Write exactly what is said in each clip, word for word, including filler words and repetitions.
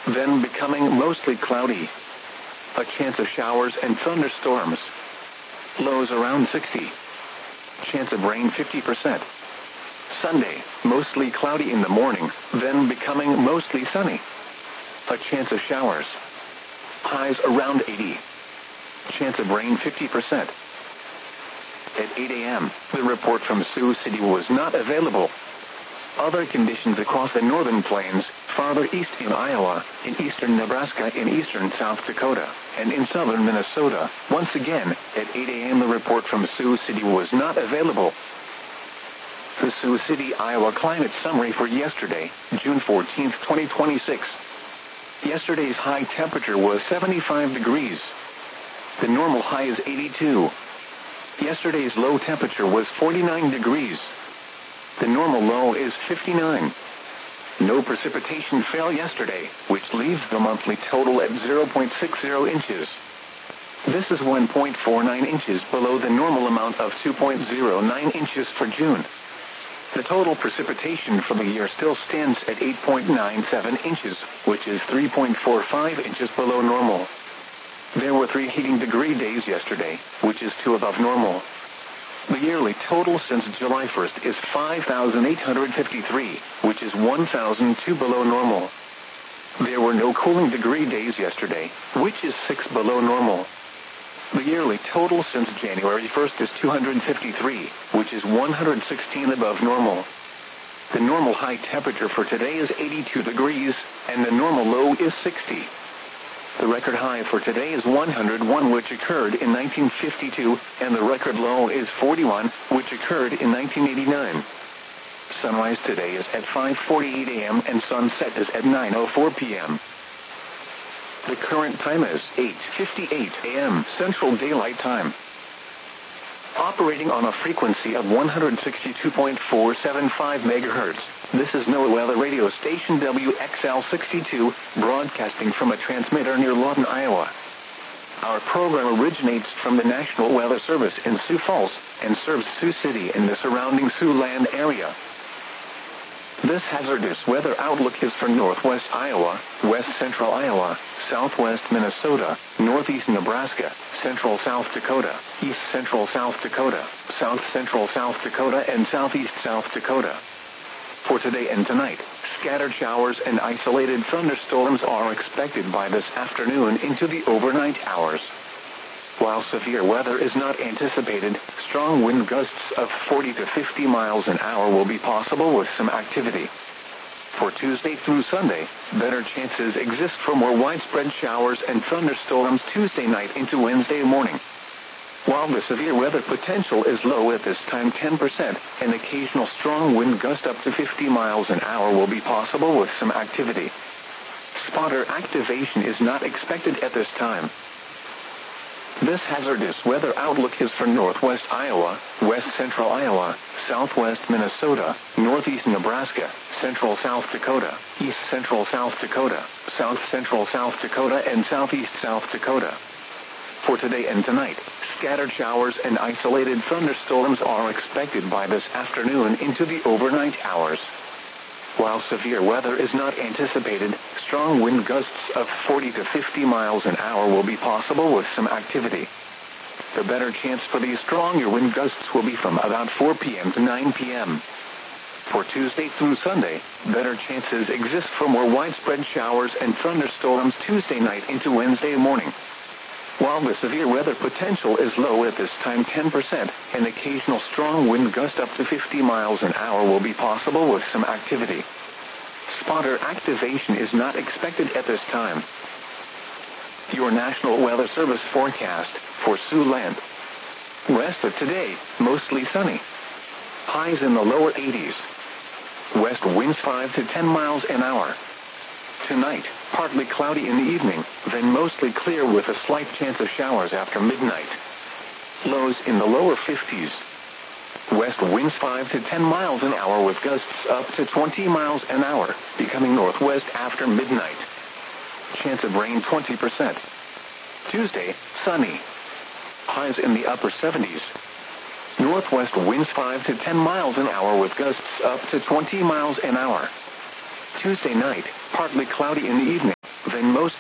then becoming mostly cloudy. A chance of showers and thunderstorms. Lows around sixty. Chance of rain fifty percent. Sunday, mostly cloudy in the morning, then becoming mostly sunny. A chance of showers. Highs around eighty. Chance of rain fifty percent. At eight a m, the report from Sioux City was not available. Other conditions across the northern plains, farther east in Iowa, in eastern Nebraska, in eastern South Dakota, and in southern Minnesota. Once again, at eight a m the report from Sioux City was not available. The Sioux City, Iowa climate summary for yesterday, June fourteenth, twenty twenty-six. Yesterday's high temperature was seventy-five degrees. The normal high is eighty-two. Yesterday's low temperature was forty-nine degrees. The normal low is fifty-nine. No precipitation fell yesterday, which leaves the monthly total at zero point six zero inches. This is one point four nine inches below the normal amount of two point zero nine inches for June. The total precipitation for the year still stands at eight point nine seven inches, which is three point four five inches below normal. There were three heating degree days yesterday, which is two above normal. The yearly total since July first is five thousand eight hundred fifty-three, which is one thousand two below normal. There were no cooling degree days yesterday, which is six below normal. The yearly total since January first is two hundred fifty-three, which is one hundred sixteen above normal. The normal high temperature for today is eighty-two degrees, and the normal low is sixty. The record high for today is one hundred one, which occurred in nineteen fifty-two, and the record low is forty-one, which occurred in nineteen eighty-nine. Sunrise today is at five forty-eight a m and sunset is at nine oh four p m The current time is eight fifty-eight a m Central Daylight Time. Operating on a frequency of one hundred sixty-two point four seven five megahertz, this is NOAA Weather Radio Station W X L sixty-two, broadcasting from a transmitter near Lawton, Iowa. Our program originates from the National Weather Service in Sioux Falls, and serves Sioux City and the surrounding Siouxland area. This hazardous weather outlook is for northwest Iowa, west central Iowa, southwest Minnesota, northeast Nebraska, central South Dakota, east central South Dakota, south central South Dakota, and southeast South Dakota. For today and tonight, scattered showers and isolated thunderstorms are expected by this afternoon into the overnight hours. While severe weather is not anticipated, strong wind gusts of forty to fifty miles an hour will be possible with some activity. For Tuesday through Sunday, better chances exist for more widespread showers and thunderstorms Tuesday night into Wednesday morning. While the severe weather potential is low at this time, ten percent, an occasional strong wind gust up to fifty miles an hour will be possible with some activity. Spotter activation is not expected at this time. This hazardous weather outlook is for northwest Iowa, west central Iowa, southwest Minnesota, northeast Nebraska, central South Dakota, east central South Dakota, south central South Dakota, and southeast South Dakota. For today and tonight, scattered showers and isolated thunderstorms are expected by this afternoon into the overnight hours. While severe weather is not anticipated, strong wind gusts of forty to fifty miles an hour will be possible with some activity. The better chance for these stronger wind gusts will be from about four p m to nine p m For Tuesday through Sunday, better chances exist for more widespread showers and thunderstorms Tuesday night into Wednesday morning. While the severe weather potential is low at this time, ten percent, an occasional strong wind gust up to fifty miles an hour will be possible with some activity. Spotter activation is not expected at this time. Your National Weather Service forecast for Siouxland. Rest of today, mostly sunny. Highs in the lower eighties. West winds five to ten miles an hour. Tonight, partly cloudy in the evening, then mostly clear with a slight chance of showers after midnight. Lows in the lower fifties. West winds five to ten miles an hour with gusts up to twenty miles an hour, becoming northwest after midnight. Chance of rain twenty percent. Tuesday, sunny. Highs in the upper seventies. Northwest winds five to ten miles an hour with gusts up to twenty miles an hour. Tuesday night, partly cloudy in the evening,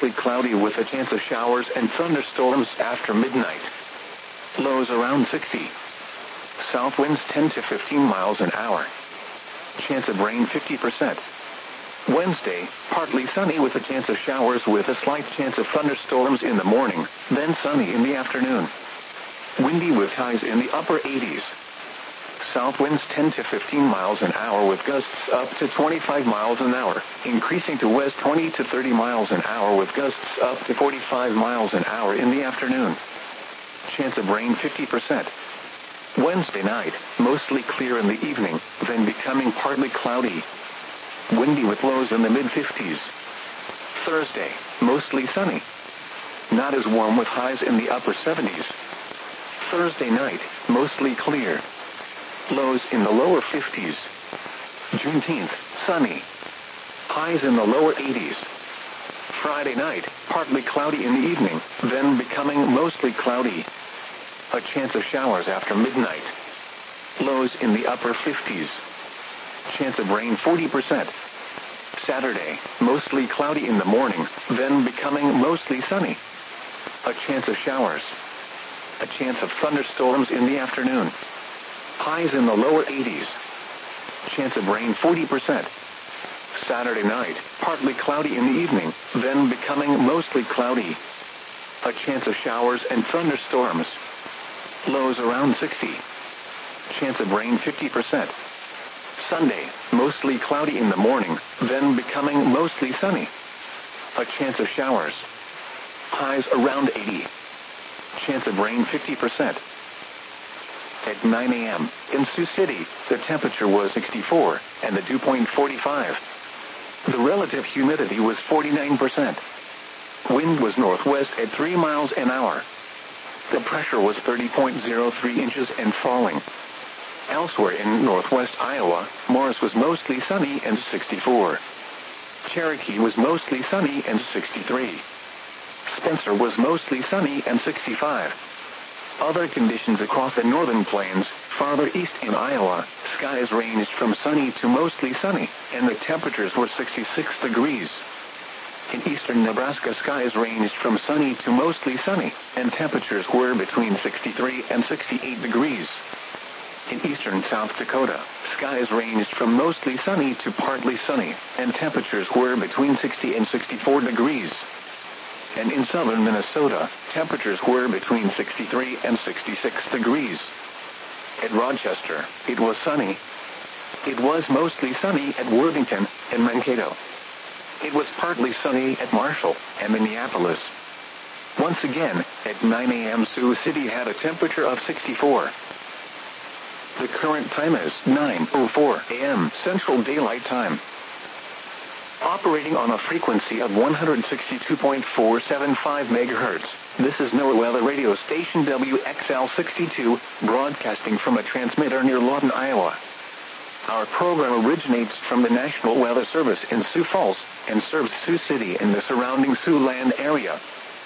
mostly cloudy with a chance of showers and thunderstorms after midnight. Lows around sixty. South winds ten to fifteen miles an hour. Chance of rain fifty percent. Wednesday, partly sunny with a chance of showers with a slight chance of thunderstorms in the morning, then sunny in the afternoon. Windy with highs in the upper eighties. South winds ten to fifteen miles an hour with gusts up to twenty-five miles an hour, increasing to west twenty to thirty miles an hour with gusts up to forty-five miles an hour in the afternoon. Chance of rain fifty percent. Wednesday night, mostly clear in the evening, then becoming partly cloudy. Windy with lows in the mid-fifties. Thursday, mostly sunny. Not as warm with highs in the upper seventies. Thursday night, mostly clear. Lows in the lower fifties. Juneteenth, sunny. Highs in the lower eighties. Friday night, partly cloudy in the evening, then becoming mostly cloudy. A chance of showers after midnight. Lows in the upper fifties. Chance of rain forty percent. Saturday, mostly cloudy in the morning, then becoming mostly sunny. A chance of showers. A chance of thunderstorms in the afternoon. Highs in the lower eighties. Chance of rain forty percent. Saturday night, partly cloudy in the evening, then becoming mostly cloudy. A chance of showers and thunderstorms. Lows around sixty. Chance of rain fifty percent. Sunday, mostly cloudy in the morning, then becoming mostly sunny. A chance of showers. Highs around eighty. Chance of rain fifty percent. At nine a.m., in Sioux City, the temperature was sixty-four, and the dew point forty-five. The relative humidity was forty-nine percent. Wind was northwest at three miles an hour. The pressure was thirty point zero three inches and falling. Elsewhere in northwest Iowa, Morris was mostly sunny and sixty-four. Cherokee was mostly sunny and sixty-three. Spencer was mostly sunny and sixty-five. Other conditions across the northern plains, farther east in Iowa, skies ranged from sunny to mostly sunny, and the temperatures were sixty-six degrees. In eastern Nebraska, skies ranged from sunny to mostly sunny, and temperatures were between sixty-three and sixty-eight degrees. In eastern South Dakota, skies ranged from mostly sunny to partly sunny, and temperatures were between sixty and sixty-four degrees. And in southern Minnesota, temperatures were between sixty-three and sixty-six degrees. At Rochester, it was sunny. It was mostly sunny at Worthington and Mankato. It was partly sunny at Marshall and Minneapolis. Once again, at nine a.m. Sioux City had a temperature of sixty-four. The current time is nine oh four a.m. Central Daylight Time. Operating on a frequency of one hundred sixty-two point four seven five megahertz, this is NOAA Weather Radio Station W X L sixty-two, broadcasting from a transmitter near Lawton, Iowa. Our program originates from the National Weather Service in Sioux Falls and serves Sioux City and the surrounding Siouxland area.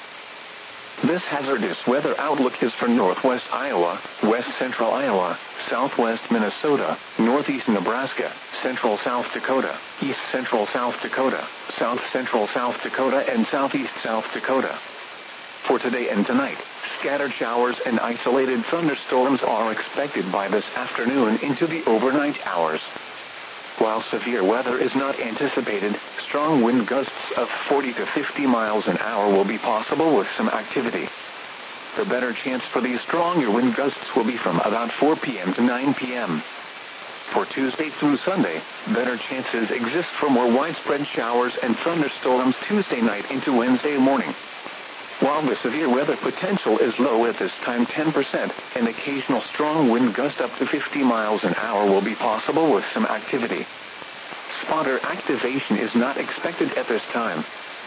This hazardous weather outlook is for northwest Iowa, west central Iowa, southwest Minnesota, northeast Nebraska, central South Dakota, east central South Dakota, south central South Dakota, and southeast South Dakota. For today and tonight, scattered showers and isolated thunderstorms are expected by this afternoon into the overnight hours. While severe weather is not anticipated, strong wind gusts of forty to fifty miles an hour will be possible with some activity. The better chance for these stronger wind gusts will be from about four p.m. to nine p.m. For Tuesday through Sunday, better chances exist for more widespread showers and thunderstorms Tuesday night into Wednesday morning. While the severe weather potential is low at this time, ten percent, an occasional strong wind gust up to fifty miles an hour will be possible with some activity. Spotter activation is not expected at this time.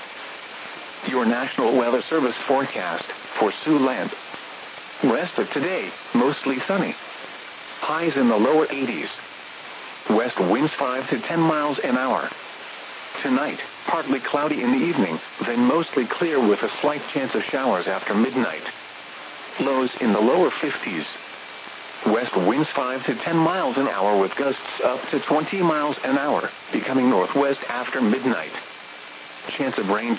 Your National Weather Service forecast for Siouxland. Rest of today, mostly sunny. Highs in the lower eighties. West winds five to ten miles an hour. Tonight, partly cloudy in the evening, then mostly clear with a slight chance of showers after midnight. Lows in the lower fifties. West winds five to ten miles an hour with gusts up to twenty miles an hour, becoming northwest after midnight. Chance of rain